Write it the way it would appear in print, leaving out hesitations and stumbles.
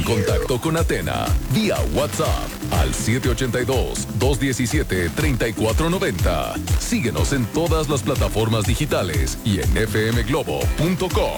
contacto con Athena vía WhatsApp al 782-217-3490. Síguenos en todas las plataformas digitales y en fmglobo.com.